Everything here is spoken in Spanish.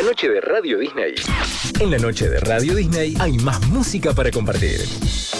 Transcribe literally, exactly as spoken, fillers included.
la noche de Radio Disney. En la noche de Radio Disney hay más música para compartir.